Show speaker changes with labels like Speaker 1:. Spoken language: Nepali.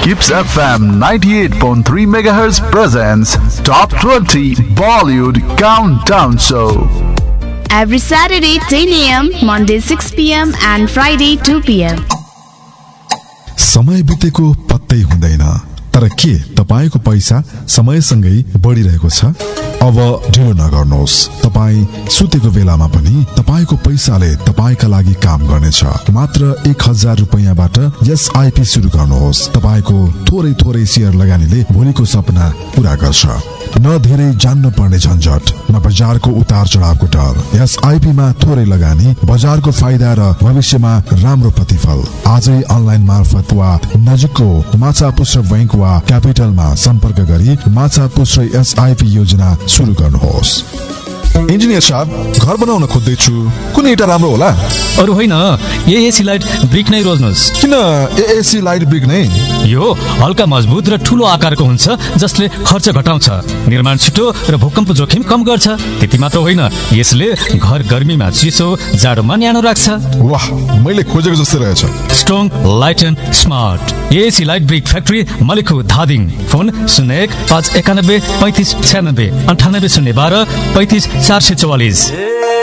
Speaker 1: Kips FM 98.3 MHz presents Top 20 Bollywood Countdown Show.
Speaker 2: Every Saturday 10 a.m., Monday 6 p.m. and Friday 2 p.m.
Speaker 3: समय बितेको पत्तै हुँदैन, तर के तपाईको पैसा समयसँगै बढिरहेको छ? अब ढिलो नगर्नुहोस्। तपाई सुतेको बेलामा पनि तपाईको पैसाले तपाईका लागि काम गर्नेछ। मात्र 1000 रुपैयाँबाट एसआईपी सुरु गर्नुहोस्। तपाईको थोरै थोरै शेयर लगानीले भोलिको सपना पूरा गर्छ। न धेरै जान्नु पर्ने झन्झट, न बजारको उतार चढावको डर। एसआईपी मा थोरै लगानी, बजारको फाइदा र भविष्यमा राम्रो प्रतिफल। आजै अनलाइन मार्फत वा नजिकको माछापुच्छ्रे बैंक वा क्यापिटलमा सम्पर्क गरी माछापुच्छ्रे एसआईपी योजना सुरु गर्नुहोस्।
Speaker 4: इन्जिनियर साहब, घर बनाउन खोज्दैछु, कुन इटा राम्रो होला?
Speaker 5: अरु होइन, एएसी लाइट ब्रिक नै रोज्नुहोस्।
Speaker 4: किन एएसी लाइट ब्रिक नै?
Speaker 5: यो हल्का मजबुत र ठूलो आकारको हुन्छ, जसले खर्च घटाउँछ, निर्माण छिटो र भूकम्प जोखिम कम गर्छ। त्यति मात्र होइन, यसले घर गर्मीमा चिसो, जाडोमा न्यानो राख्छ।
Speaker 4: वाह, मैले खोजेको जस्तै रहेछ।
Speaker 5: Strong, light and smart. AAC light brick factory, मलिखु, Dhading. Phone 01 591 35 96 98 012 35 444।